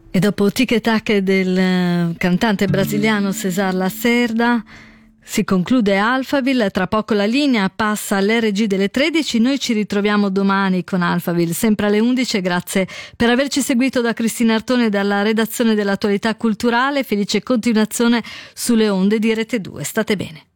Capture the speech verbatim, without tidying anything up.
E dopo Tic e Tac del cantante brasiliano César Lacerda si conclude Alphaville. Tra poco la linea passa all'R G delle tredici. Noi ci ritroviamo domani con Alphaville, sempre alle undici. Grazie per averci seguito da Cristina Artone dalla redazione dell'Attualità Culturale. Felice continuazione sulle onde di Rete due. State bene.